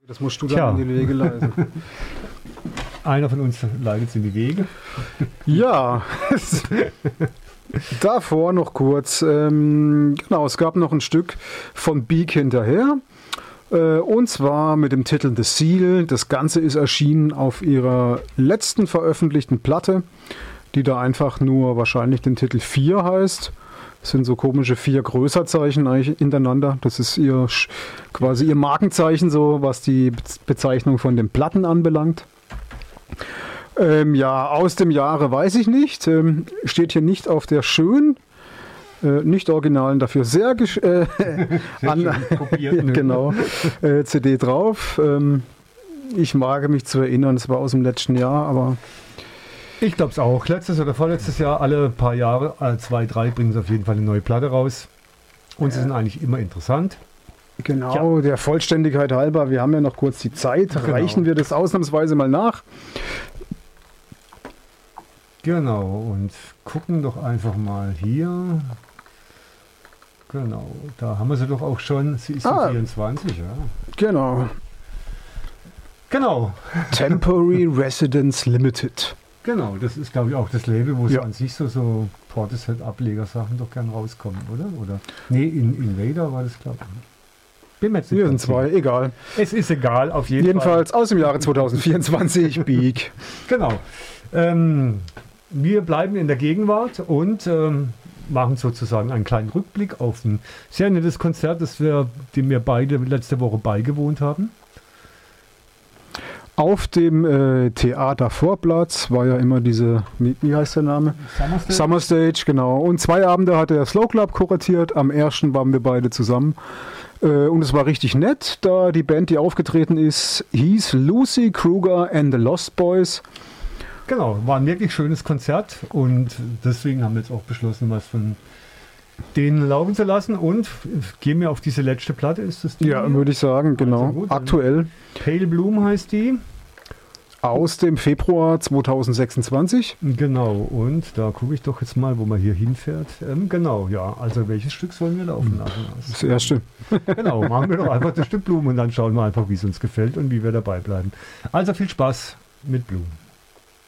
Das musst du dann in die Wege leiten. Einer von uns leitet es in die Wege. Ja, davor noch kurz. Genau, es gab noch ein Stück von Beak hinterher. Und zwar mit dem Titel The Seal. Das Ganze ist erschienen auf ihrer letzten veröffentlichten Platte, die da einfach nur wahrscheinlich den Titel 4 heißt. Das sind so komische 4 Größerzeichen eigentlich hintereinander. Das ist quasi ihr Markenzeichen, so was die Bezeichnung von den Platten anbelangt. Ja, aus dem Jahre weiß ich nicht. Steht hier nicht auf der schön, nicht originalen, dafür sehr genau, CD drauf. Ich mag mich zu erinnern, es war aus dem letzten Jahr, aber... Ich glaube es auch. Letztes oder vorletztes Jahr, alle paar Jahre, 2, 3 bringen sie auf jeden Fall eine neue Platte raus. Und sie sind eigentlich immer interessant. Genau, der Vollständigkeit halber, wir haben ja noch kurz die Zeit, reichen wir das ausnahmsweise mal nach. Genau, und gucken doch einfach mal hier. Genau, da haben wir sie doch auch schon. Sie ist 24, ja. Genau. Genau. Temporary Residence Limited. Genau, das ist glaube ich auch das Label, wo es an sich so Portishead-Ableger-Sachen doch gern rauskommen, oder? Nee, in Invader war das, glaube ich. Hier sind 2, egal. Es ist egal, auf jeden Fall. Jedenfalls aus dem Jahre 2024, Beak. Genau. Wir bleiben in der Gegenwart und machen sozusagen einen kleinen Rückblick auf ein sehr nettes Konzert, dem wir beide letzte Woche beigewohnt haben. Auf dem Theatervorplatz war ja immer diese, wie heißt der Name? Summer Stage, genau. Und 2 Abende hat der Slow Club kuratiert. Am ersten waren wir beide zusammen. Und es war richtig nett, da die Band, die aufgetreten ist, hieß Lucy Kruger and the Lost Boys. Genau, war ein wirklich schönes Konzert und deswegen haben wir jetzt auch beschlossen, was von denen laufen zu lassen und gehen wir auf diese letzte Platte, ist das die? Ja, würde ich sagen, genau. Also gut, aktuell. Pale Bloom heißt die. Aus dem Februar 2026. Genau, und da gucke ich doch jetzt mal, wo man hier hinfährt. Genau, ja, also welches Stück sollen wir laufen lassen? Das erste. Genau, machen wir doch einfach das Stück Bloom und dann schauen wir einfach, wie es uns gefällt und wie wir dabei bleiben. Also viel Spaß mit Bloom.